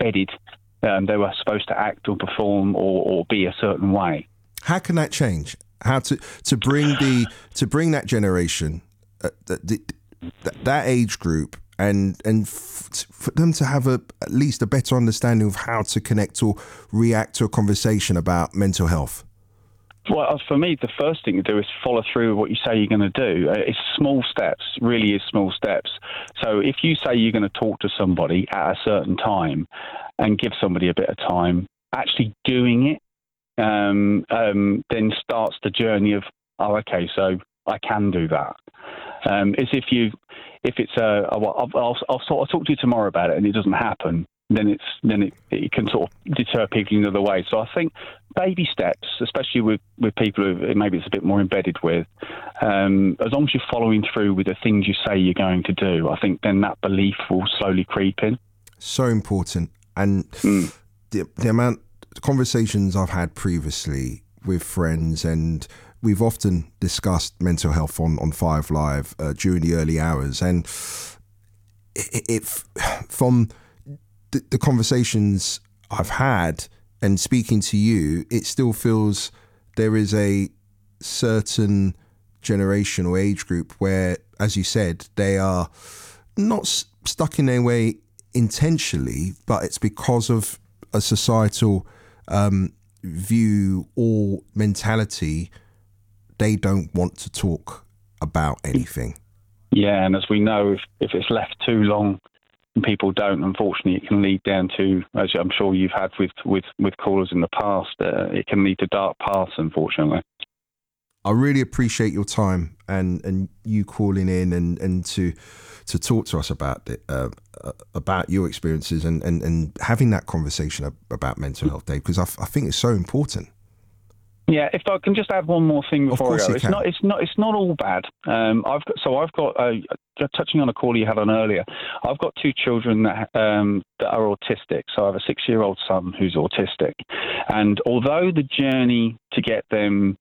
embedded. They were supposed to act or perform or be a certain way. How can that change? How to bring that generation, that age group, and for them to have at least a better understanding of how to connect or react to a conversation about mental health? Well, for me, the first thing to do is follow through with what you say you're going to do. It's small steps, really is small steps. So if you say you're going to talk to somebody at a certain time and give somebody a bit of time, actually doing it then starts the journey of, oh, okay, so I can do that. It's if it's I'll talk to you tomorrow about it and it doesn't happen, then it can sort of deter people in another way. So I think baby steps, especially with people who maybe it's a bit more embedded with, as long as you're following through with the things you say you're going to do, I think then that belief will slowly creep in. So important. And the amount of conversations I've had previously with friends, and we've often discussed mental health on Five Live during the early hours, and from the conversations I've had and speaking to you, it still feels there is a certain generation or age group where, as you said, they are not stuck in their way intentionally, but it's because of a societal view or mentality. They don't want to talk about anything. Yeah, and as we know, if it's left too long and people don't, unfortunately, it can lead down to, as I'm sure you've had with callers in the past, it can lead to dark paths, unfortunately. I really appreciate your time and you calling in and to talk to us about it, about your experiences and having that conversation about mental health, Dave, because I think it's so important. Yeah, if I can just add one more thing before I go, it's not all bad. I've got touching on a call you had on earlier. I've got two children that are autistic. So I have a 6-year-old son who's autistic, and although the journey to get them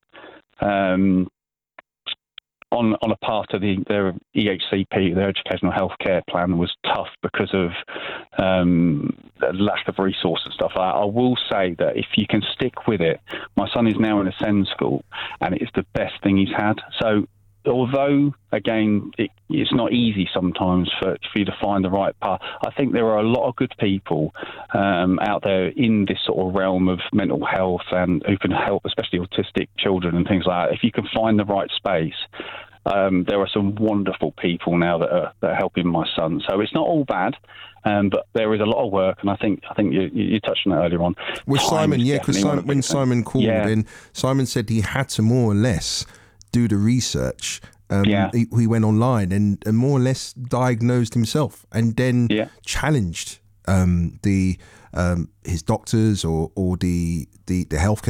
on a path to their EHCP, their educational healthcare plan, was tough because of lack of resources and stuff like that. I will say that if you can stick with it, my son is now in a SEND school, and it's the best thing he's had. So although, again, it's not easy sometimes for you to find the right path, I think there are a lot of good people out there in this sort of realm of mental health and who can help, especially autistic children and things like that. If you can find the right space, there are some wonderful people now that are helping my son. So it's not all bad, but there is a lot of work, and I think you touched on it earlier on. With Simon, yeah, because when Simon called in, Simon said he had to more or less do the research. He went online and more or less diagnosed himself, and then challenged his doctors or the healthcare